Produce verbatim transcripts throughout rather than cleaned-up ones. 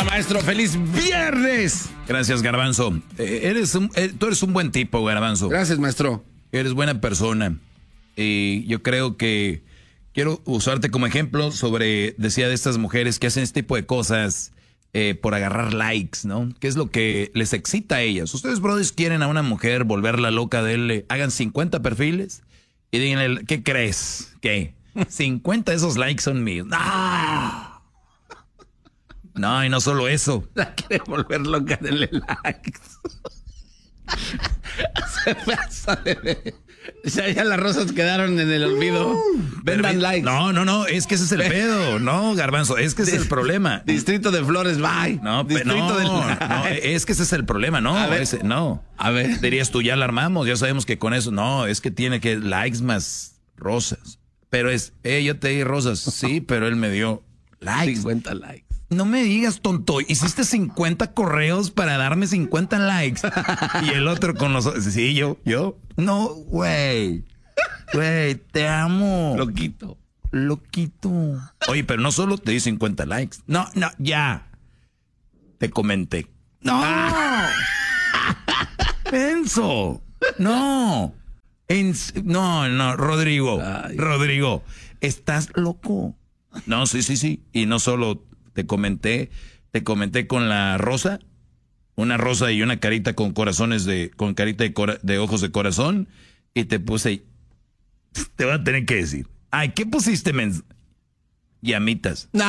Hola, maestro. ¡Feliz viernes! Gracias, Garbanzo. Eh, eres un, eh, tú eres un buen tipo, Garbanzo. Gracias, maestro. Eres buena persona. Y yo creo que quiero usarte como ejemplo sobre, decía, de estas mujeres que hacen este tipo de cosas eh, por agarrar likes, ¿no? ¿Qué es lo que les excita a ellas? Ustedes, brothers, quieren a una mujer volverla loca de él, hagan cincuenta perfiles y díganle, ¿qué crees? ¿Qué? cincuenta de esos likes son míos. ¡Ah! No, y no solo eso. La quiere volver loca, denle likes. Se pasa de... Ya, ya las rosas quedaron en el olvido. Vendan likes. No, no, no, es que ese es el pedo. No, Garbanzo, es que ese es el problema. Distrito de Flores, bye. No, Distrito no, de... no, es que ese es el problema, no. A ver. Ese, no. A ver. Dirías tú, ya la armamos, ya sabemos que con eso. No, es que tiene que likes más rosas. Pero es, eh, yo te di rosas. Sí, pero él me dio likes. cincuenta likes. No me digas, tonto, hiciste cincuenta correos para darme cincuenta likes. Y el otro con los... Sí, yo, yo. No, güey. Güey, te amo. Loquito. Loquito. Oye, pero no solo te di cincuenta likes. No, no, ya. Te comenté. No. Penso. No. En, no, no, Rodrigo. Ay. Rodrigo, estás loco. No, sí, sí, sí. Y no solo... Te comenté, te comenté con la rosa, una rosa y una carita con corazones de, con carita de, cora, de ojos de corazón, y te puse, te voy a tener que decir, ay, ¿qué pusiste, mens? Llamitas. No.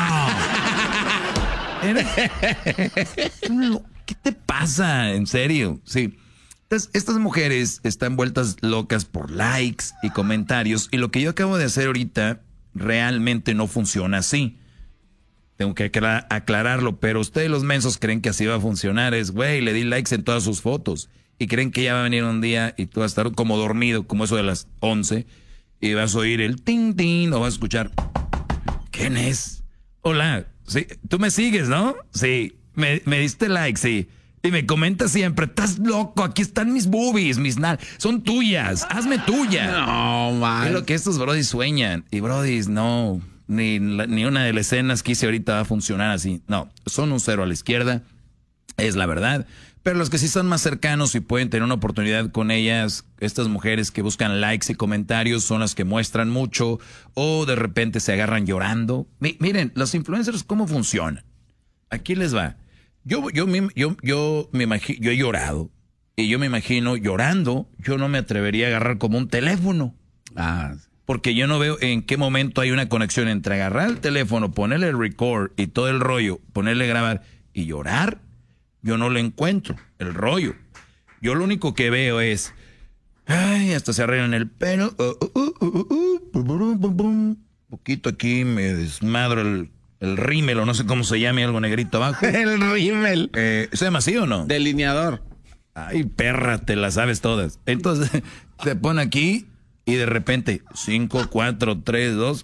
no. ¿Qué te pasa? En serio, sí. Entonces, estas mujeres están vueltas locas por likes y comentarios, y lo que yo acabo de hacer ahorita realmente no funciona así. Tengo que aclararlo, pero ustedes los mensos creen que así va a funcionar. Es, güey, le di likes en todas sus fotos. Y creen que ya va a venir un día y tú vas a estar como dormido, como eso de las once, y vas a oír el ting, ting, o vas a escuchar, ¿quién es? Hola, sí, tú me sigues, ¿no? Sí, me, me diste like, sí. Y me comentas siempre, estás loco, aquí están mis boobies, mis nal, son tuyas, hazme tuya. No, man. Es lo que estos brodis sueñan. Y brodis, no... Ni, la, ni una de las escenas que hice ahorita va a funcionar así. No, son un cero a la izquierda, es la verdad. Pero los que sí son más cercanos y pueden tener una oportunidad con ellas, estas mujeres que buscan likes y comentarios son las que muestran mucho o de repente se agarran llorando. Mi, miren, los influencers, ¿cómo funcionan? Aquí les va. Yo, yo, yo, yo, me imagino, yo he llorado y yo me imagino llorando, yo no me atrevería a agarrar como un teléfono. Ah, porque yo no veo en qué momento hay una conexión entre agarrar el teléfono, ponerle el record y todo el rollo, ponerle grabar y llorar. Yo no lo encuentro, el rollo. Yo lo único que veo es, ay, hasta se arreglan el pelo. Uh, uh, uh, uh, uh, un poquito aquí me desmadro el, el rímel o no sé cómo se llame, algo negrito abajo. El rímel. Eh, ¿Se llama así o no? Delineador. Ay, perra, te las sabes todas. Entonces, se pone aquí... Y de repente, cinco, cuatro, tres, dos.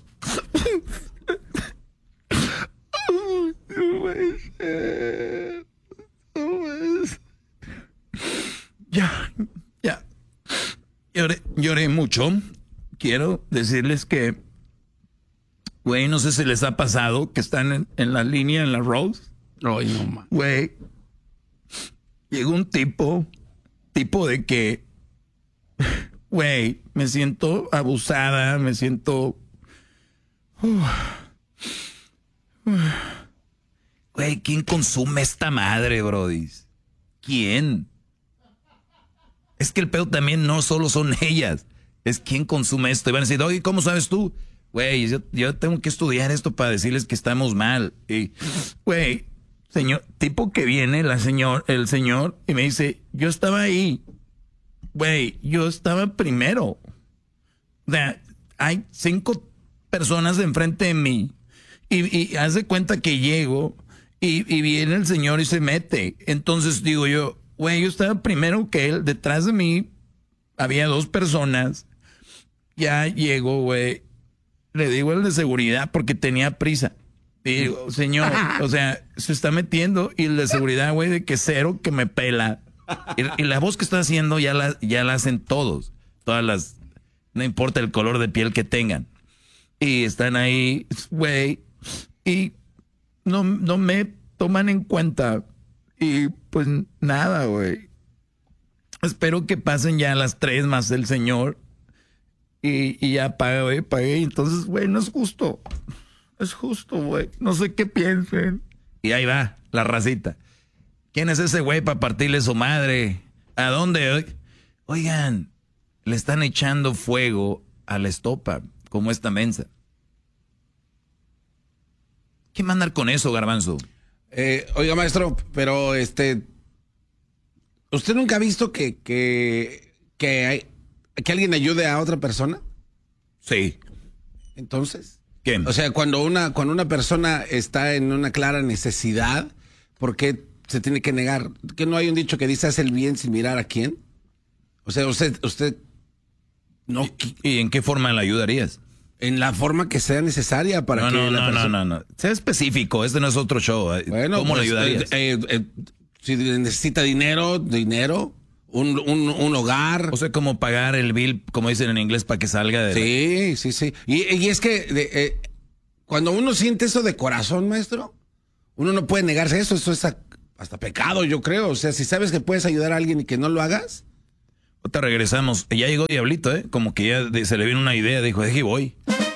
Ya, ya. Lloré, lloré mucho. Quiero decirles que, güey, no sé si les ha pasado que están en, en la línea, en la Rose. Ay, no, man. Güey, llegó un tipo, tipo de que, güey, me siento abusada, me siento... Güey, ¿quién consume esta madre, brodis? ¿Quién? Es que el pedo también no solo son ellas, es quién consume esto. Y van a decir, oye, ¿cómo sabes tú? Güey, yo, yo tengo que estudiar esto para decirles que estamos mal. Y, güey, señor, tipo que viene la señor, el señor y me dice, yo estaba ahí. Güey, yo estaba primero. O sea, hay cinco personas enfrente de mí. Y, y haz de cuenta que llego y, y viene el señor y se mete. Entonces digo yo, güey, yo estaba primero que él. Detrás de mí había dos personas. Ya llego, güey. Le digo al de seguridad porque tenía prisa. Y digo, señor, o sea, se está metiendo. Y el de seguridad, güey, de que cero que me pela. Y, y la voz que está haciendo ya la, ya la hacen todos. Todas las... No importa el color de piel que tengan. Y están ahí, güey. Y no, no me toman en cuenta. Y pues nada, güey. Espero que pasen ya las tres más el señor. Y, y ya pagué, güey, pagué. Entonces, güey, no es justo. Es justo, güey. No sé qué piensen. Y ahí va, la racita. ¿Quién es ese güey para partirle su madre? ¿A dónde? Oigan, le están echando fuego a la estopa, como esta mensa. ¿Qué mandar con eso, Garbanzo? Eh, oiga, maestro, pero este... ¿Usted nunca ha visto que, que, que, hay, que alguien ayude a otra persona? Sí. Entonces... ¿Quién? O sea, cuando una, cuando una persona está en una clara necesidad, ¿por qué se tiene que negar? ¿Que no hay un dicho que dice haz el bien sin mirar a quién? O sea, usted, usted no... ¿Y, y en qué forma le ayudarías? En la forma que sea necesaria para no, que no, la no, persona... no, no, no. Sea específico, este no es otro show. Bueno, ¿Cómo pues, le ayudarías? Eh, eh, eh, si necesita dinero, dinero, un, un, un hogar. O sea, como pagar el bill, como dicen en inglés, para que salga de... Sí, sí, sí. Y, y es que de, eh, cuando uno siente eso de corazón, maestro, uno no puede negarse eso. Eso es a, hasta pecado, yo creo. O sea, si sabes que puedes ayudar a alguien y que no lo hagas... Te regresamos. Ya llegó Diablito, ¿eh? Como que ya se le vino una idea. Dijo, deje voy.